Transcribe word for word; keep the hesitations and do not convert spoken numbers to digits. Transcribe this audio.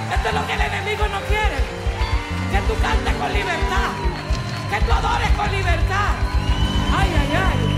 Esto es lo que el enemigo no quiere. Que tú cantes con libertad. Que tú adores con libertad. Ay, ay, ay.